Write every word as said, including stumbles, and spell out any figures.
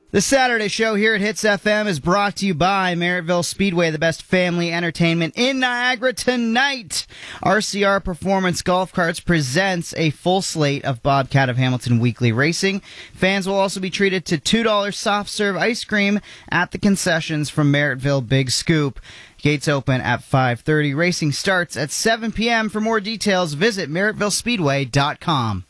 The Saturday show here at Hits F M is brought to you by Merrittville Speedway, the best family entertainment in Niagara tonight. R C R Performance Golf Carts presents a full slate of Bobcat of Hamilton weekly racing. Fans will also be treated to two dollars soft serve ice cream at the concessions from Merrittville Big Scoop. Gates open at five thirty. Racing starts at seven p.m. For more details, visit merrittville speedway dot com.